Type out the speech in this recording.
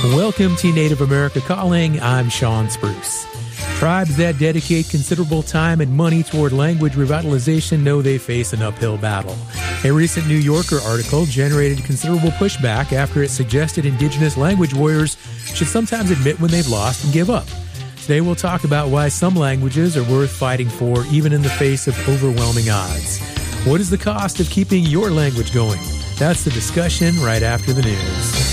Welcome to Native America Calling. I'm Sean Spruce. Tribes that dedicate considerable time and money toward language revitalization know they face an uphill battle. A recent New Yorker article generated considerable pushback after it suggested indigenous language warriors should sometimes admit when they've lost and give up. Today we'll talk about why some languages are worth fighting for even in the face of overwhelming odds. What is the cost of keeping your language going? That's the discussion right after the news.